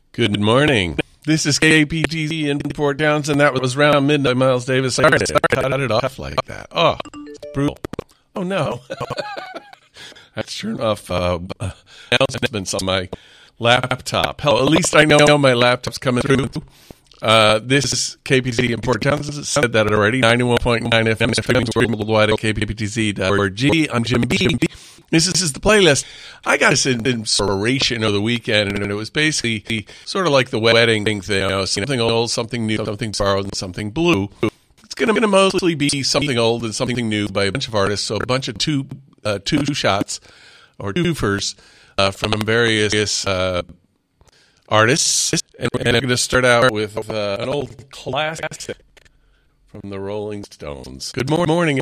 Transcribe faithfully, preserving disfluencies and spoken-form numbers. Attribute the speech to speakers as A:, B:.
A: Good morning. This is K P T Z in Port Townsend. That was around midnight. Miles Davis. I cut it off like that. Oh, it's brutal. Oh, no. I turned off uh, announcements on my laptop. Hell, at least I know my laptop's coming through. Uh, this is K P T Z in Port Townsend. Said that already. ninety-one point nine F M streaming worldwide at K P T Z dot org. I'm Jim B. This is the playlist. I got this inspiration over the weekend, and it was basically sort of like the wedding thing, you know, something old, something new, something borrowed, and something blue. It's going to mostly be something old and something new by a bunch of artists, so a bunch of two uh, two shots or twofers uh, from various uh, artists. And we're going to start out with uh, an old classic from the Rolling Stones. Good morning.